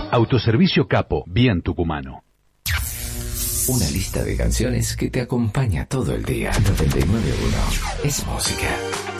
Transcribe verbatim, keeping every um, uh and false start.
Autoservicio Capo, bien tucumano. Una lista de canciones que te acompaña todo el día. noventa y nueve punto uno es música.